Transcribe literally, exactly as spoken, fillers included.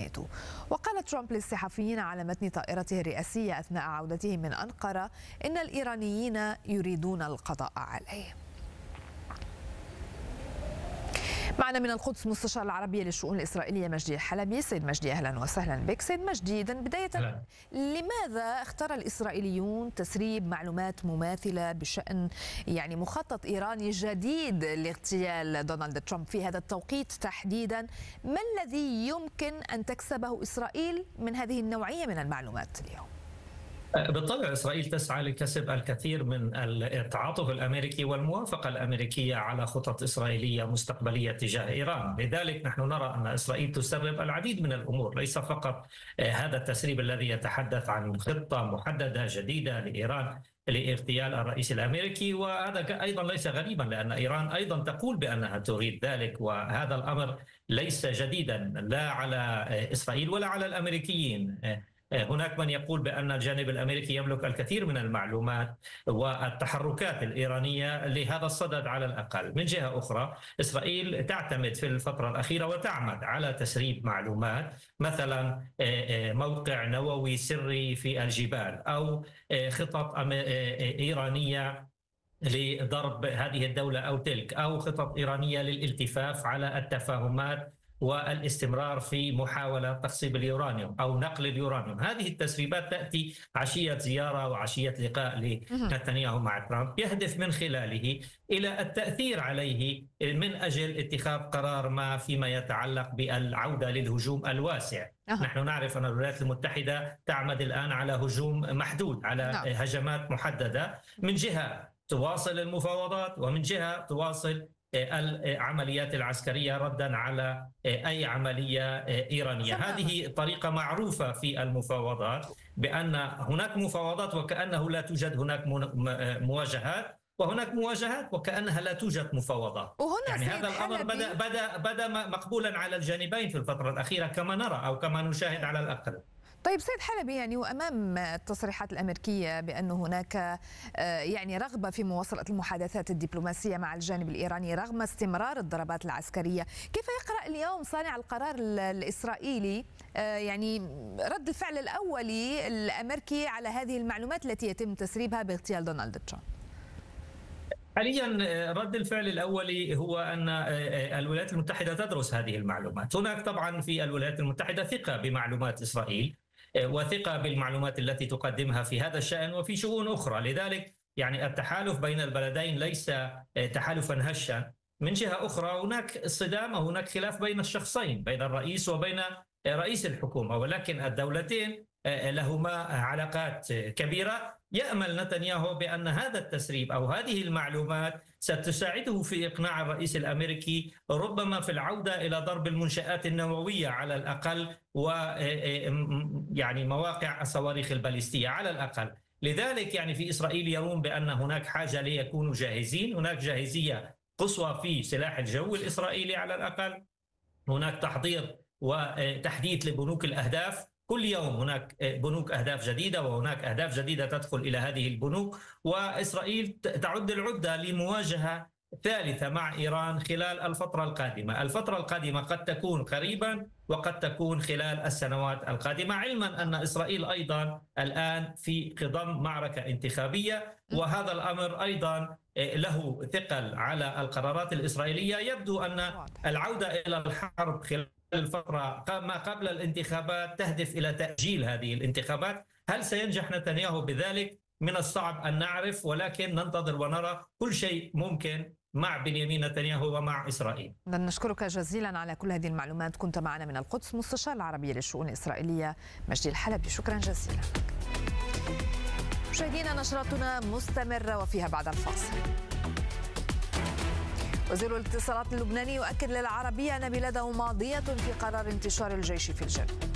الناتو. وقال ترامب للصحفيين على متن طائرته الرئاسية أثناء عودته من أنقرة إن الإيرانيين يريدون القضاء عليه. معنا من القدس مستشار العربية للشؤون الإسرائيلية مجدي الحلبي. سيد مجدي أهلا وسهلا بك. سيد مجدي، بداية لا. لماذا اختار الإسرائيليون تسريب معلومات مماثلة بشأن يعني مخطط إيراني جديد لاغتيال دونالد ترامب في هذا التوقيت تحديدا؟ ما الذي يمكن أن تكسبه إسرائيل من هذه النوعية من المعلومات اليوم؟ بالطبع إسرائيل تسعى لكسب الكثير من التعاطف الأمريكي والموافقة الأمريكية على خطط إسرائيلية مستقبلية تجاه إيران. لذلك نحن نرى أن إسرائيل تسرب العديد من الأمور، ليس فقط هذا التسريب الذي يتحدث عن خطة محددة جديدة لإيران لاغتيال الرئيس الأمريكي، وهذا أيضا ليس غريبا لأن إيران أيضا تقول بأنها تريد ذلك، وهذا الأمر ليس جديدا لا على إسرائيل ولا على الأمريكيين. هناك من يقول بأن الجانب الأمريكي يملك الكثير من المعلومات والتحركات الإيرانية لهذا الصدد على الأقل. من جهة أخرى إسرائيل تعتمد في الفترة الأخيرة وتعمد على تسريب معلومات، مثلا موقع نووي سري في الجبال أو خطط إيرانية لضرب هذه الدولة أو تلك، أو خطط إيرانية للالتفاف على التفاهمات والاستمرار في محاولة تخصيب اليورانيوم أو نقل اليورانيوم. هذه التسريبات تأتي عشية زيارة وعشية لقاء لنتنياهو مع ترامب، يهدف من خلاله إلى التأثير عليه من أجل اتخاذ قرار ما فيما يتعلق بالعودة للهجوم الواسع. أه. نحن نعرف أن الولايات المتحدة تعمد الآن على هجوم محدود، على أه. هجمات محددة، من جهة تواصل المفاوضات ومن جهة تواصل العمليات العسكرية ردا على أي عملية إيرانية. هذه طريقة معروفة في المفاوضات، بأن هناك مفاوضات وكأنه لا توجد هناك مواجهات، وهناك مواجهات وكأنها لا توجد مفاوضات. يعني هذا الأمر بدأ بدأ بدأ مقبولا على الجانبين في الفترة الأخيرة كما نرى أو كما نشاهد على الأقل. طيب سيد حلبي، يعني وأمام التصريحات الأمريكية بأن هناك يعني رغبة في مواصلة المحادثات الدبلوماسية مع الجانب الإيراني رغم استمرار الضربات العسكرية، كيف يقرأ اليوم صانع القرار الإسرائيلي يعني رد الفعل الأولي الأمريكي على هذه المعلومات التي يتم تسريبها باغتيال دونالد ترامب؟ حاليا رد الفعل الأولي هو أن الولايات المتحدة تدرس هذه المعلومات. هناك طبعا في الولايات المتحدة ثقة بمعلومات إسرائيل وثقة بالمعلومات التي تقدمها في هذا الشأن وفي شؤون أخرى. لذلك يعني التحالف بين البلدين ليس تحالفا هشا. من جهة أخرى هناك صدام وهناك خلاف بين الشخصين، بين الرئيس وبين رئيس الحكومة، ولكن الدولتين لهما علاقات كبيرة. يأمل نتنياهو بأن هذا التسريب أو هذه المعلومات ستساعده في إقناع الرئيس الأمريكي ربما في العودة إلى ضرب المنشآت النووية على الأقل، ويعني مواقع الصواريخ الباليستية على الأقل. لذلك يعني في إسرائيل يرون بأن هناك حاجة ليكونوا جاهزين. هناك جاهزية قصوى في سلاح الجو الإسرائيلي على الأقل، هناك تحضير وتحديث لبنوك الأهداف. كل يوم هناك بنوك أهداف جديدة وهناك أهداف جديدة تدخل إلى هذه البنوك، وإسرائيل تعد العدة لمواجهة ثالثة مع إيران خلال الفترة القادمة. الفترة القادمة قد تكون قريبا وقد تكون خلال السنوات القادمة، علما أن إسرائيل أيضا الآن في خضم معركة انتخابية، وهذا الأمر أيضا له ثقل على القرارات الإسرائيلية. يبدو أن العودة إلى الحرب خلال الفترة ما قبل الانتخابات تهدف إلى تأجيل هذه الانتخابات. هل سينجح نتنياهو بذلك؟ من الصعب أن نعرف، ولكن ننتظر ونرى. كل شيء ممكن مع بنيامين نتنياهو ومع إسرائيل. نشكرك جزيلا على كل هذه المعلومات. كنت معنا من القدس مستشار العربية للشؤون الإسرائيلية مجدي الحلبي، شكرا جزيلا. مشاهدينا، نشرتنا مستمرة وفيها بعد الفاصل. وزير الاتصالات اللبناني يؤكد للعربية أن بلاده ماضية في قرار انتشار الجيش في الجنوب.